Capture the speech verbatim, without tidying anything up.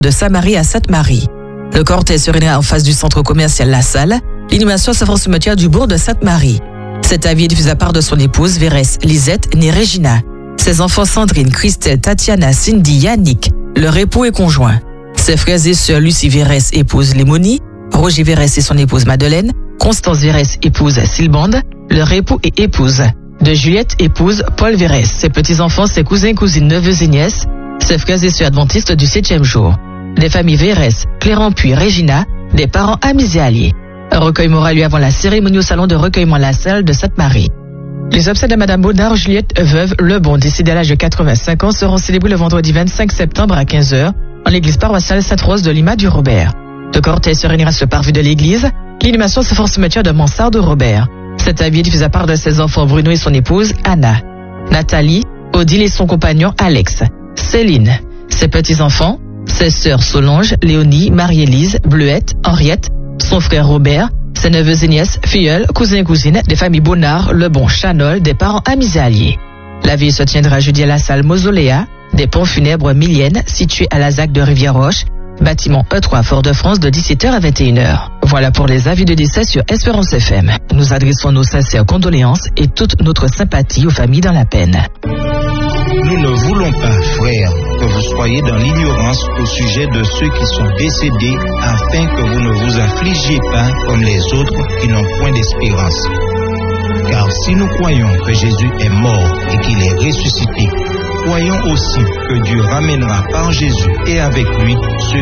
de Saint-Marie à Sainte-Marie. Le cortège se réunira en face du centre commercial La Salle. L'inhumation se fera au cimetière du bourg de Sainte-Marie. Cet avis est diffusé à part de son épouse, Vérès Lisette, née Régina. Ses enfants Sandrine, Christelle, Tatiana, Cindy, Yannick, leur époux et conjoint. Ses frères et sœurs Lucie Vérès, épouse Lémonie, Roger Vérès et son épouse Madeleine, Constance Vérès, épouse Sylbande, leur époux et épouse. De Juliette, épouse Paul Vérès. Ses petits-enfants, ses cousins, cousines, neveux et nièces, ses frères et sœurs adventistes du septième jour. Des familles Vérès, Clément puis Régina, des parents amis et alliés. Un recueil aura lieu avant la cérémonie au salon de recueillement La Salle de Sainte-Marie. Les obsèques de Madame Baudard, Juliette, veuve Lebon, décédée à l'âge de quatre-vingt-cinq ans, seront célébrées le vendredi vingt-cinq septembre à quinze heures en l'église paroissiale Sainte-Rose de Lima du Robert. Le cortège se réunira sur le parvis de l'église. L'inhumation se fera au cimetière de Mansart de Robert. Cet avis est diffusé à part de ses enfants Bruno et son épouse Anna, Nathalie, Odile et son compagnon Alex, Céline, ses petits-enfants, ses sœurs Solange, Léonie, Marie-Élise, Bleuette, Henriette, son frère Robert, ses neveux et nièces, filleuls, cousins et cousines, des familles Bonnard, Lebon, Chanol, des parents amis et alliés. La veille se tiendra jeudi à la salle Mausoléa, des ponts funèbres Milienne, situés à la ZAC de Rivière-Roche, bâtiment E trois Fort-de-France de dix-sept heures à vingt et une heures. Voilà pour les avis de décès sur Espérance F M. Nous adressons nos sincères condoléances et toute notre sympathie aux familles dans la peine. Nous ne voulons pas, frères, que vous soyez dans l'ignorance au sujet de ceux qui sont décédés, afin que vous ne vous affligiez pas comme les autres qui n'ont point d'espérance. Car si nous croyons que Jésus est mort et qu'il est ressuscité, croyons aussi que Dieu ramènera par Jésus et avec lui ceux